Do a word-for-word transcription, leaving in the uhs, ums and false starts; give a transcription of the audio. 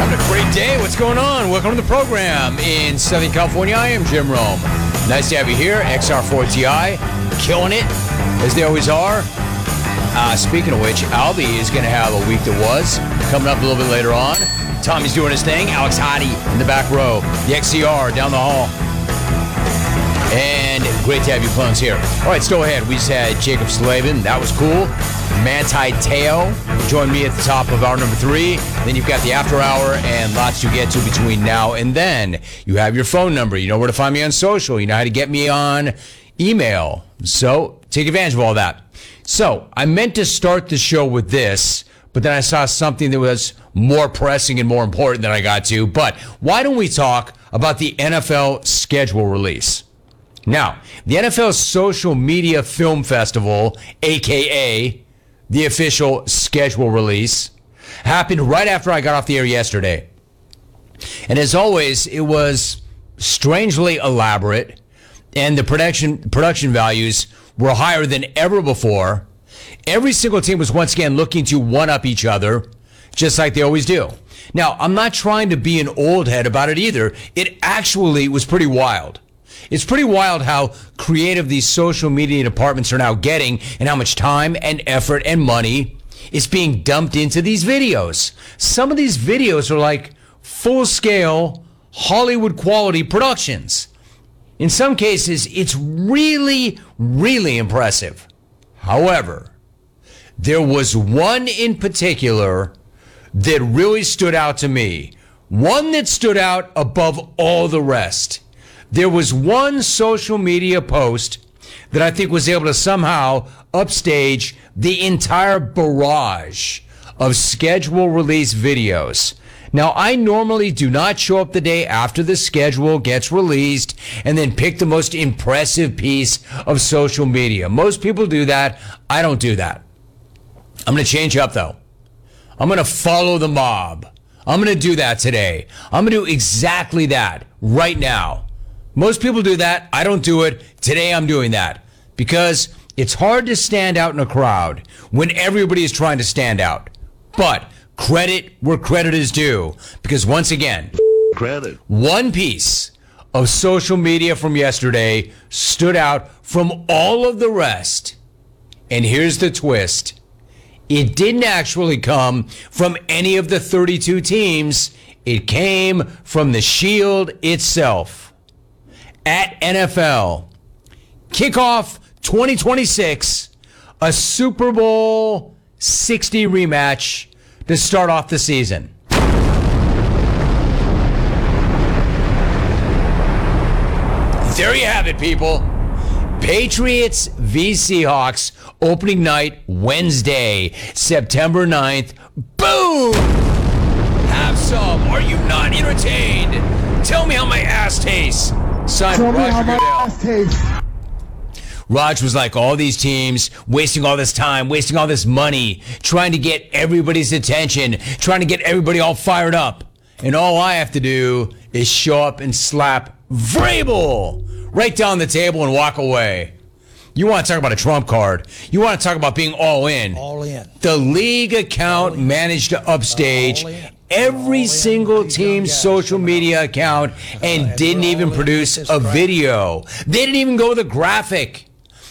Having a great day. What's going on? Welcome to the program in Southern California. I am Jim Rome. Nice to have you here. X R four T I, killing it, as they always are. Uh, speaking of which, Albie is going to have a week that was coming up a little bit later on. Tommy's doing his thing. Alex Hottie in the back row. The X C R down the hall. And great to have you clones here. All right, still ahead. We just had Jacob Slavin. That was cool. Manti Teo joined me at the top of hour number three. Then you've got the after hour and lots to get to between now and then. You have your phone number. You know where to find me on social. You know how to get me on email. So take advantage of all that. So I meant to start the show with this, but then I saw something that was more pressing and more important than I got to. But why don't we talk about the N F L schedule release? Now, the N F L Social Media Film Festival, a k a the official schedule release, happened right after I got off the air yesterday. And as always, it was strangely elaborate, and the production production values were higher than ever before. Every single team was once again looking to one-up each other, just like they always do. Now, I'm not trying to be an old head about it either. It actually was pretty wild. It's pretty wild how creative these social media departments are now getting and how much time and effort and money is being dumped into these videos. Some of these videos are like full-scale Hollywood quality productions. In some cases, it's really, really impressive. However, there was one in particular that really stood out to me. One that stood out above all the rest. There was one social media post that I think was able to somehow upstage the entire barrage of schedule release videos. Now, I normally do not show up the day after the schedule gets released and then pick the most impressive piece of social media. Most people do that. I don't do that. I'm going to change up, though. I'm going to follow the mob. I'm going to do that today. I'm going to do exactly that right now. Most people do that. I don't do it. Today I'm doing that because it's hard to stand out in a crowd when everybody is trying to stand out. But credit where credit is due, because once again, credit. One piece of social media from yesterday stood out from all of the rest. And here's the twist. It didn't actually come from any of the thirty-two teams. It came from the Shield itself. At N F L Kickoff twenty twenty-six, a Super Bowl sixty rematch to start off the season. There you have it, people. Patriots v. Seahawks, opening night Wednesday, September ninth. Boom! Have some. Are you not entertained? Tell me how my ass tastes. Signed Tell me Roger how my Goodell. ass tastes. Raj was like, all these teams wasting all this time, wasting all this money, trying to get everybody's attention, trying to get everybody all fired up. And all I have to do is show up and slap Vrabel right down the table and walk away. You want to talk about a trump card. You want to talk about being all in. All in. The league account managed to upstage every single team's social media account and didn't even produce a video. They didn't even go with a graphic.